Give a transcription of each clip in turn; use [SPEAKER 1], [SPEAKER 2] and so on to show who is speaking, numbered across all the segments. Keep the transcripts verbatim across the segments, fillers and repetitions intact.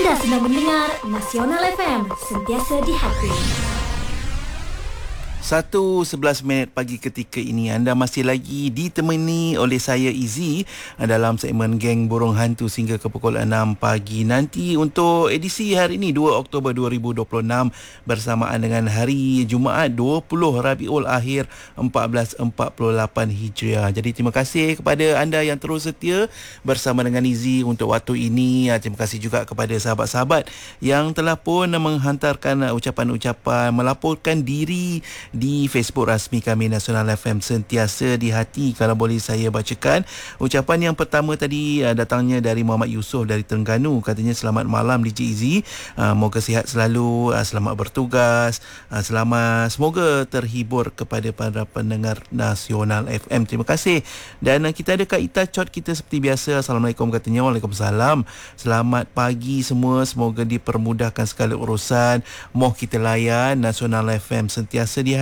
[SPEAKER 1] Anda sedang mendengar Nasional F M, sentiasa di hati.
[SPEAKER 2] Satu sebelas minit pagi ketika ini anda masih lagi ditemani oleh saya Izzy dalam segmen Geng Burung Hantu sehingga ke pukul enam pagi nanti untuk edisi hari ini dua Oktober dua ribu dua puluh enam bersamaan dengan hari Jumaat dua puluh Rabiul Akhir empat belas empat puluh lapan Hijriah. Jadi terima kasih kepada anda yang terus setia bersama dengan Izzy untuk waktu ini. Terima kasih juga kepada sahabat-sahabat yang telah pun menghantarkan ucapan-ucapan, melaporkan diri di Facebook rasmi kami Nasional F M sentiasa di hati. Kalau boleh saya bacakan ucapan yang pertama tadi uh, datangnya dari Muhammad Yusof dari Terengganu. Katanya selamat malam D J Izzy, uh, moga sihat selalu, uh, selamat bertugas, uh, selamat, semoga terhibur kepada para pendengar Nasional F M. Terima kasih. Dan uh, kita ada Kak Ita Chot kita seperti biasa. Assalamualaikum katanya. Waalaikumsalam. Selamat pagi semua, semoga dipermudahkan segala urusan. Moh kita layan Nasional F M sentiasa di hati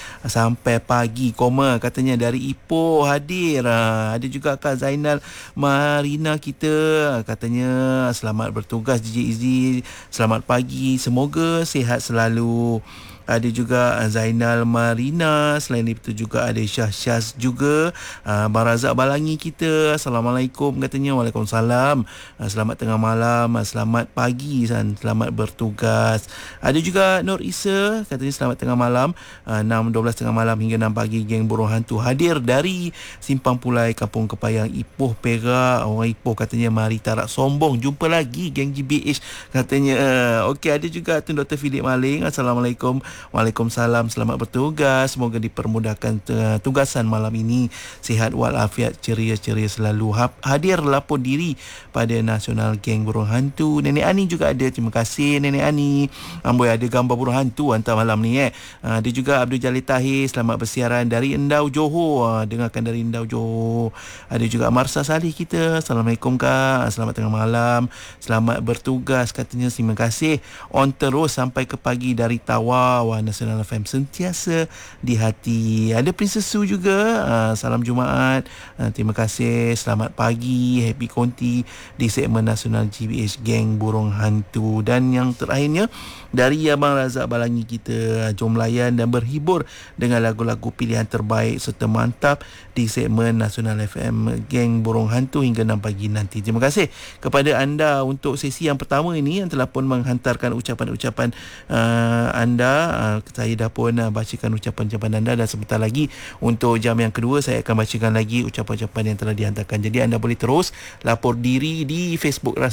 [SPEAKER 2] sampai pagi, koma katanya dari Ipoh hadir. Ha, ada juga Kak Zainal Marina kita katanya selamat bertugas D J Izzy, selamat pagi, semoga sihat selalu. Ada juga Zainal Marina. Selain itu juga ada Syah Syaz juga. uh, Abang Razak Balangi kita, Assalamualaikum katanya. Waalaikumsalam. uh, Selamat tengah malam, uh, selamat pagi dan selamat bertugas. Ada juga Nur Isa katanya selamat tengah malam, uh, enam dua belas tengah malam hingga enam pagi Geng Burung Hantu hadir dari Simpang Pulai Kampung Kepayang Ipoh Perak. Orang Ipoh katanya mari tarak sombong, jumpa lagi Geng G B H katanya. uh, Okey, ada juga Tun Doktor Philip Maling. Assalamualaikum. Waalaikumsalam, selamat bertugas, semoga dipermudahkan tugasan malam ini, sihat walafiat, ceria-ceria selalu. Hadir lapor diri pada Nasional Geng Burung Hantu. Nenek Ani juga ada, terima kasih Nenek Ani. Amboi, ada gambar burung hantu hantar malam ni eh. Ada juga Abdul Jalil Tahir, selamat bersiaran dari Endau Johor. Dengarkan dari Endau Johor. Ada juga Marsa Salih kita, Assalamualaikum Kak, selamat tengah malam, selamat bertugas katanya. Terima kasih, on terus sampai ke pagi dari Tawau. Nasional F M sentiasa di hati. Ada Princess Su juga, uh, salam Jumaat, uh, terima kasih, selamat pagi, happy konti di segmen Nasional G B H Geng Burung Hantu. Dan yang terakhirnya dari Abang Razak Balangi kita, jom layan dan berhibur dengan lagu-lagu pilihan terbaik serta mantap di segmen Nasional F M Geng Burung Hantu hingga enam pagi nanti. Terima kasih kepada anda untuk sesi yang pertama ini yang telah pun menghantarkan ucapan-ucapan uh, anda. Uh, saya dah pun uh, bacakan ucapan-ucapan anda, dan sebentar lagi untuk jam yang kedua saya akan bacakan lagi ucapan-ucapan yang telah dihantarkan. Jadi anda boleh terus lapor diri di Facebook rasmi